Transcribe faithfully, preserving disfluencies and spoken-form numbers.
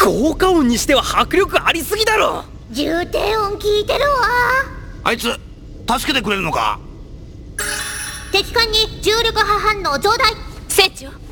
効果音にしては迫力ありすぎだろ。 重低音聞いてるわ。 あいつ助けてくれるのか？ 敵艦に重力波反応増大。 船長、